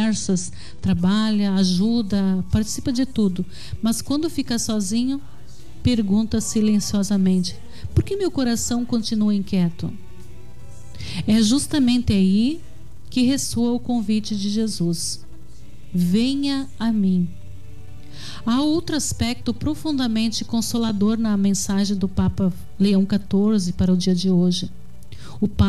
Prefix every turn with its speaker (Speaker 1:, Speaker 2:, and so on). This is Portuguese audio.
Speaker 1: conversas, trabalha, ajuda, participa de tudo. Mas quando fica sozinho, pergunta silenciosamente: por que meu coração continua inquieto? É justamente aí que ressoa o convite de Jesus: venha a mim. Há outro aspecto profundamente consolador na mensagem do Papa Leão XIV para o dia de hoje. O Papa